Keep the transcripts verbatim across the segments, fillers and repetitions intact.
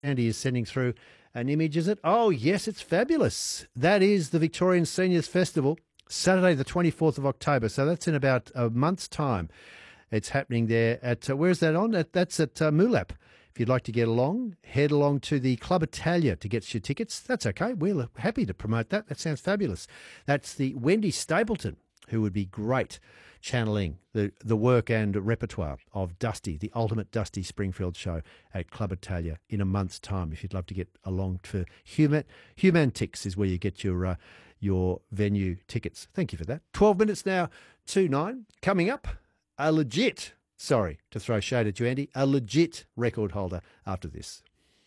Andy is sending through an image, is it? Oh, yes, it's fabulous. That is the Victorian Seniors Festival, Saturday the twenty-fourth of October. So that's in about a month's time. It's happening there at, uh, where's that on? At, that's at uh, Moolap. If you'd like to get along, head along to the Club Italia to get your tickets. That's okay. We're happy to promote that. That sounds fabulous. That's the Wendy Stapleton, who would be great channeling the, the work and repertoire of Dusty, the ultimate Dusty Springfield show at Club Italia in a month's time. If you'd love to get along for Human, Humantix is where you get your uh, your venue tickets. Thank you for that. twelve minutes now to nine. Coming up, a legit, sorry to throw shade at you, Andy, a legit record holder after this.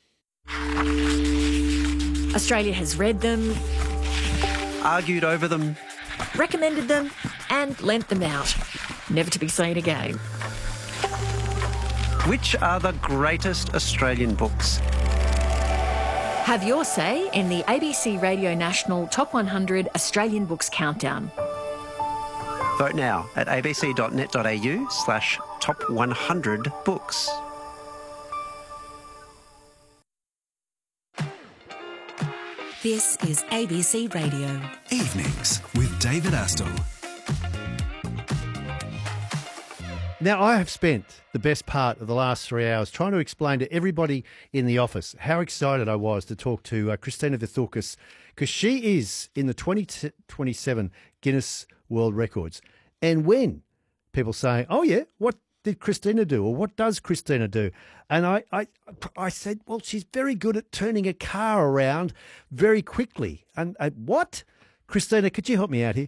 Australia has read them, argued over them, recommended them and lent them out, never to be seen again. Which are the greatest Australian books? Have your say in the A B C Radio National Top one hundred Australian Books Countdown. Vote now at abc.net.au slash top 100 books. This is A B C Radio. Evenings with David Astle. Now, I have spent the best part of the last three hours trying to explain to everybody in the office how excited I was to talk to uh, Christina Vithoukas, because she is in the twenty twenty-seven Guinness World Records. And when people say, oh, yeah, what did Christina do, or what does Christina do? And I, I, I said, well, she's very good at turning a car around very quickly. And uh, what? Christina, could you help me out here?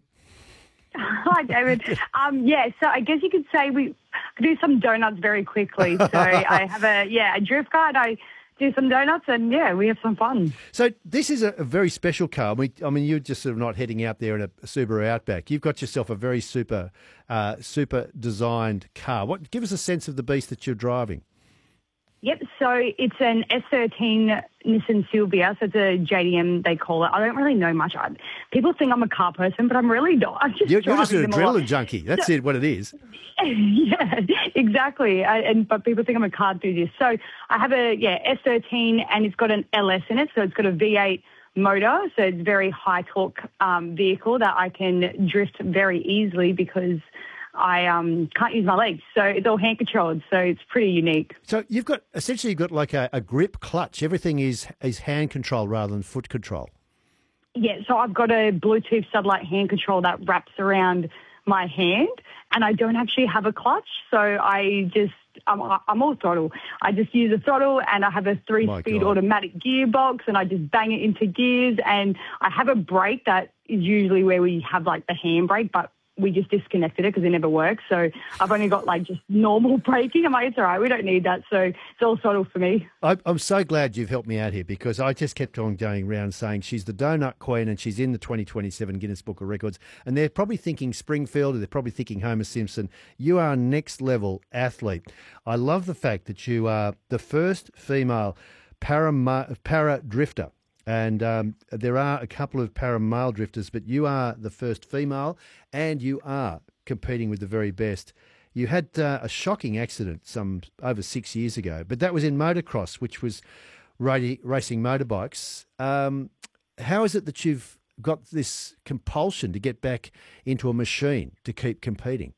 Hi, David. Um, yeah, so I guess you could say we do some donuts very quickly. So I have a, yeah, a drift car and I do some donuts and, yeah, we have some fun. So this is a, a very special car. I mean, I mean, you're just sort of not heading out there in a Subaru Outback. You've got yourself a very super, uh, super designed car. What? Give us a sense of the beast that you're driving. Yep, so it's an S thirteen Nissan Silvia, so it's a J D M, they call it. I don't really know much. I, people think I'm a car person, but I'm really not. I'm just You're, you're just an adrenaline a junkie. That's so, it, what it is. Yeah, exactly. I, and But people think I'm a car enthusiast. So I have a, yeah, S thirteen, and it's got an L S in it, so it's got a V eight motor, so it's a very high-torque um, vehicle that I can drift very easily because I um, can't use my legs, so it's all hand-controlled, so it's pretty unique. So you've got, essentially you've got like a, a grip clutch. Everything is, is hand control rather than foot control. Yeah, so I've got a Bluetooth satellite hand control that wraps around my hand, and I don't actually have a clutch, so I just, I'm, I'm all throttle. I just use a throttle, and I have a three-speed automatic gearbox, and I just bang it into gears, and I have a brake that is usually where we have like the handbrake, but we just disconnected it because it never works. So I've only got like just normal braking. I'm like, it's all right, we don't need that. So it's all throttle for me. I, I'm so glad you've helped me out here, because I just kept on going around saying she's the donut queen and she's in the twenty twenty-seven Guinness Book of Records. And they're probably thinking Springfield, or they're probably thinking Homer Simpson. You are a next level athlete. I love the fact that you are the first female para, para drifter. And um, there are a couple of para-male drifters, but you are the first female, and you are competing with the very best. You had uh, a shocking accident some over six years ago, but that was in motocross, which was racing motorbikes. Um, how is it that you've got this compulsion to get back into a machine to keep competing?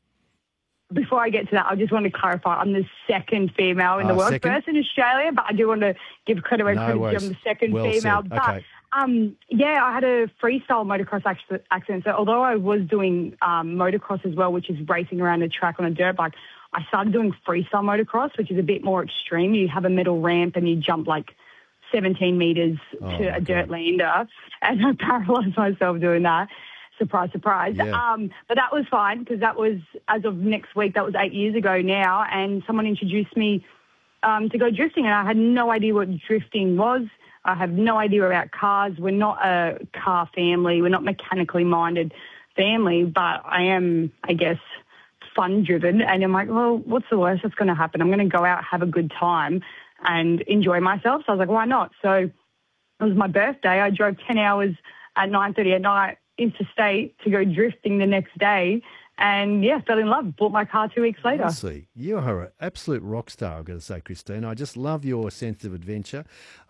Before I get to that, I just want to clarify, I'm the second female in the uh, world, second? first in Australia, but I do want to give credit where no credit's worries. due. I'm the second well female. Said. But, okay. um, yeah, I had a freestyle motocross accident. So although I was doing um, motocross as well, which is racing around a track on a dirt bike, I started doing freestyle motocross, which is a bit more extreme. You have a metal ramp and you jump like seventeen metres oh, to a dirt God. lander, and I paralysed myself doing that. Surprise, surprise. Yeah. Um, but that was fine, because that was, as of next week, that was eight years ago now, and someone introduced me um, to go drifting, and I had no idea what drifting was. I have no idea about cars. We're not a car family. We're not mechanically minded family, but I am, I guess, fun-driven. And I'm like, well, what's the worst that's going to happen? I'm going to go out, have a good time, and enjoy myself. So I was like, why not? So it was my birthday. I drove ten hours at nine thirty at night interstate to go drifting the next day, And, yeah, fell in love. Bought my car two weeks later. Honestly, you are an absolute rock star, I've got to say, Christine. I just love your sense of adventure.